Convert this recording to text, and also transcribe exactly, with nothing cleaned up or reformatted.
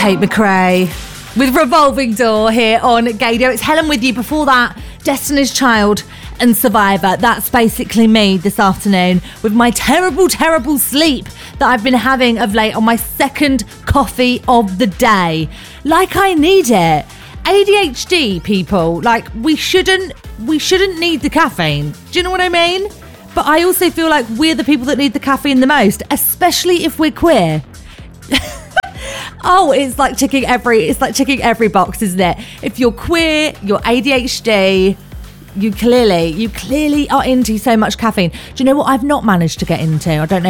Tate McRae with Revolving Door here on Gaydio. It's Helen with you. Before that, Destiny's Child and Survivor. That's basically me this afternoon with my terrible, terrible sleep that I've been having of late on my second coffee of the day. Like I need it. A D H D people, like we shouldn't, we shouldn't need the caffeine. Do you know what I mean? But I also feel like we're the people that need the caffeine the most, especially if we're queer. Oh, it's like ticking every, it's like ticking every box, isn't it? If you're queer, you're A D H D, you clearly, you clearly are into so much caffeine. Do you know what I've not managed to get into? I don't know